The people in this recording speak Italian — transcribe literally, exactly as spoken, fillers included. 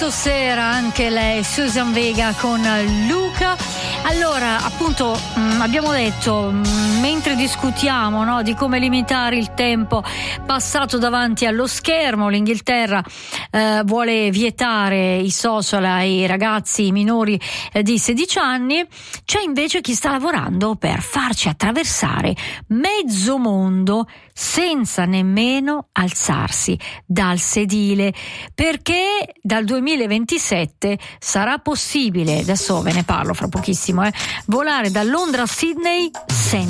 Sabato sera anche lei, Susan Vega con Luca. Allora, appunto, mh, abbiamo detto, mh, mentre discutiamo, no, di come limitare il tempo passato davanti allo schermo, l'Inghilterra eh, vuole vietare i social ai ragazzi minori eh, di sedici anni. C'è invece chi sta lavorando per farci attraversare mezzo mondo senza nemmeno alzarsi dal sedile, perché dal duemilaventisette sarà possibile, adesso ve ne parlo fra pochissimo, eh, volare da Londra a Sydney senza